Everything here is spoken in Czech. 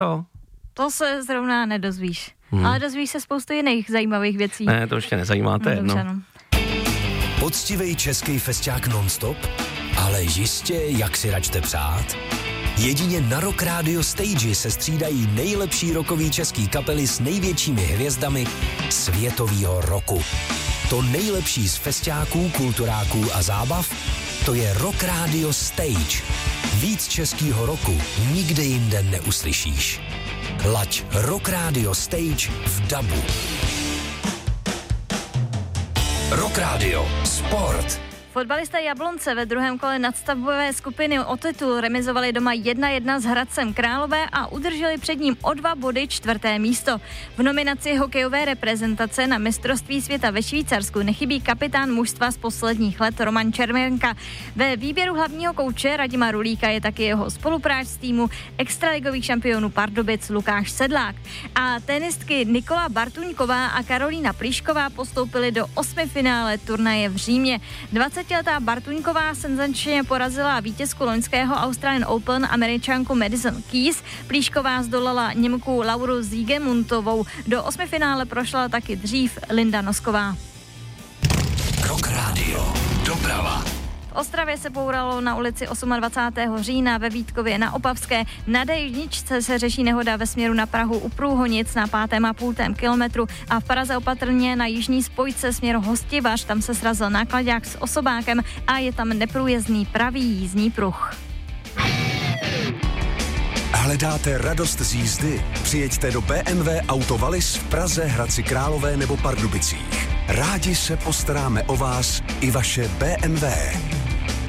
To se zrovna nedozvíš. Ale dozvíš se spoustu jiných zajímavých věcí. Ne, to ještě nezajímá, to je jedno. Poctivej český festiák non-stop, ale jistě, jak si račte přát. Jedině na Rock Radio Stage se střídají nejlepší rockový český kapely s největšími hvězdami světovýho roku. To nejlepší z festiáků, kulturáků a zábav, to je Rock Radio Stage. Víc českýho roku nikde jinde neuslyšíš. Laď Rock Radio Stage v dabu. Rock Radio Sport. Fotbalisté Jablonce ve druhém kole nadstavbové skupiny o titul remizovali doma 1-1 s Hradcem Králové a udrželi před ním o 2 body 4. místo. V nominaci hokejové reprezentace na mistrovství světa ve Švýcarsku nechybí kapitán mužstva z posledních let Roman Červenka. Ve výběru hlavního kouče Radima Rulíka je taky jeho spolupráč z týmu extraligových šampionů Pardubic Lukáš Sedlák. A tenistky Nikola Bartuňková a Karolína Plíšková postoupily do 8. finále turnaje v Římě. 20letá Bartuňková senzačně porazila vítězku loňského Australian Open Američanku Madison Keys. Plíšková zdolala Němku Lauru Siegemuntovou. Do 8. finále prošla taky dřív Linda Nosková. Rock Radio Doprava. V Ostravě se bouralo na ulici 28. října, ve Vítkově na Opavské. Na D1 se řeší nehoda ve směru na Prahu u Průhonic na 5,5 kilometru a v Praze opatrně na jižní spojce směr Hostivař, tam se srazil náklaďák s osobákem a je tam neprůjezdný pravý jízdní pruh. Hledáte radost z jízdy? Přijeďte do BMW Auto Wallis v Praze, Hradci Králové nebo Pardubicích. Rádi se postaráme o vás i vaše BMW.